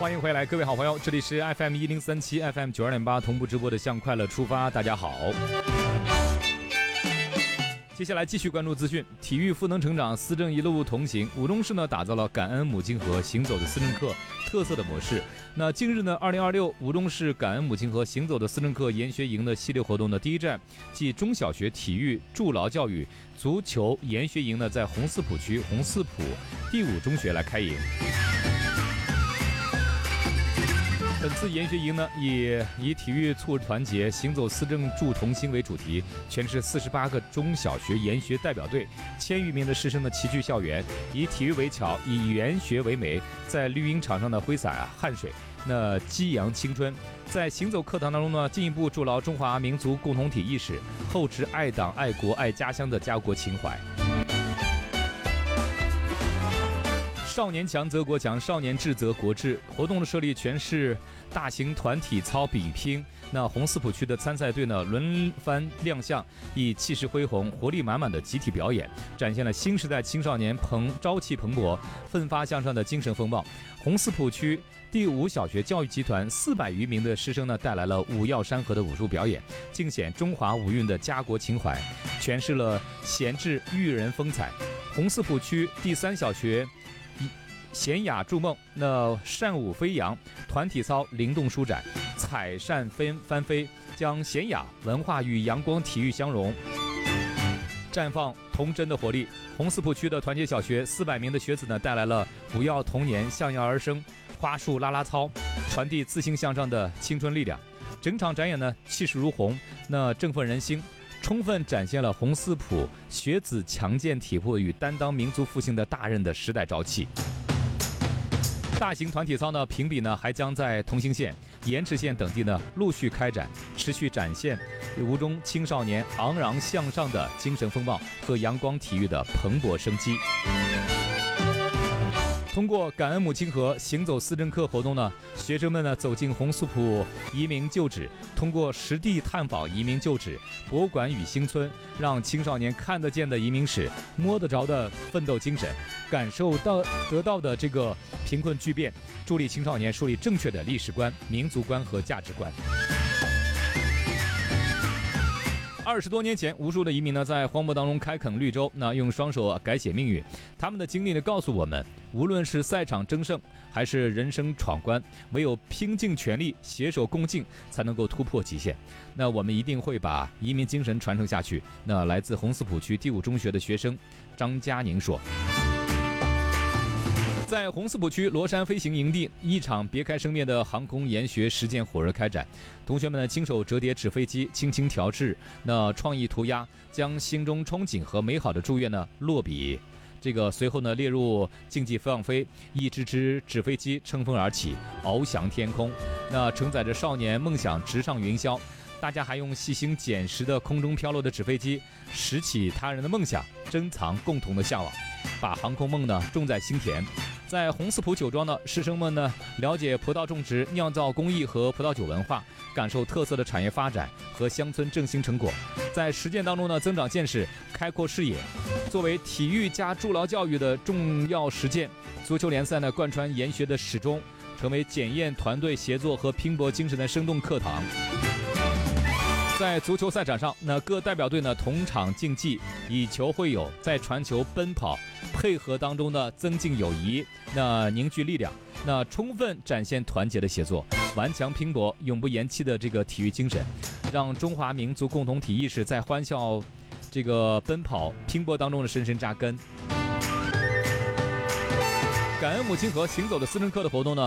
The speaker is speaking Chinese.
欢迎回来，各位好朋友，这里是 FM 1037 FM 92.8同步直播的向快乐出发，大家好。接下来继续关注资讯，体育赋能成长，思政一路同行。吴中市呢打造了感恩母亲河行走的思政课特色的模式。那近日呢，2026吴中市感恩母亲河行走的思政课研学营的系列活动的第一站，即中小学体育助劳教育足球研学营呢，在红四浦区红四浦第5中学来开营。本次研学营呢，也以体育促团结、行走思政助同心为主题，全市48个中小学研学代表队，1000余名的师生呢齐聚校园，以体育为桥，以研学为媒，在绿茵场上的挥洒汗水，那激扬青春。在行走课堂当中呢，进一步筑牢中华民族共同体意识，厚植爱党、爱国、爱家乡的家国情怀。少年强则国强，少年智则国智。活动的设立全是大型团体操比拼。那红四浦区的参赛队呢，轮番亮相，以气势恢宏、活力满满的集体表演，展现了新时代青少年朝气蓬勃、奋发向上的精神风貌。红四浦区第5小学教育集团400余名的师生呢，带来了五耀山河的武术表演，尽显中华五韵的家国情怀，诠释了闲置育人风采。红四浦区第3小学闲雅筑梦，那扇舞飞扬，团体操灵动舒展，彩扇翻飞，将闲雅文化与阳光体育相融，绽放童真的活力。红四浦区的团结小学400名的学子呢，带来了不要童年向阳而生，花束拉拉操，传递自信向上的青春力量。整场展演呢，气势如虹，那振奋人心，充分展现了红四浦学子强健体魄与担当民族复兴的大任的时代朝气。大型团体操呢，评比呢还将在同心县、盐池县等地呢陆续开展，持续展现吴中青少年昂然向上的精神风貌和阳光体育的蓬勃生机。通过感恩母亲河行走思政课活动呢，学生们呢走进红四浦移民旧址，通过实地探访移民旧址、博物馆与新村，让青少年看得见的移民史、摸得着的奋斗精神、感受到得到的这个贫困巨变，助力青少年树立正确的历史观、民族观和价值观。20多年前，无数的移民呢在荒漠当中开垦绿洲，那用双手改写命运。他们的经历呢告诉我们，无论是赛场争胜还是人生闯关，唯有拼尽全力、携手共进，才能够突破极限。那我们一定会把移民精神传承下去。那来自红四浦区第5中学的学生张佳宁说。在红四浦区罗山飞行营地，一场别开生面的航空研学实践火热开展。同学们呢亲手折叠纸飞机，轻轻调制，那创意涂鸦，将心中憧憬和美好的祝愿呢落笔。随后呢列入竞技放飞，一只只纸飞机乘风而起，翱翔天空，那承载着少年梦想直上云霄。大家还用细心捡拾的空中飘落的纸飞机，拾起他人的梦想，珍藏共同的向往，把航空梦呢种在心田。在红四浦酒庄呢，师生们呢了解葡萄种植、酿造工艺和葡萄酒文化，感受特色的产业发展和乡村振兴成果，在实践当中呢增长见识、开阔视野。作为体育加助劳教育的重要实践，足球联赛呢贯穿研学的始终，成为检验团队协作和拼搏精神的生动课堂。在足球赛场上，那各代表队呢同场竞技，以球会友，在传球、奔跑、配合当中呢增进友谊，那凝聚力量，那充分展现团结的协作、顽强拼搏、永不言弃的这个体育精神，让中华民族共同体意识在欢笑奔跑拼搏当中的深深扎根。感恩母亲河行走的思政课的活动呢，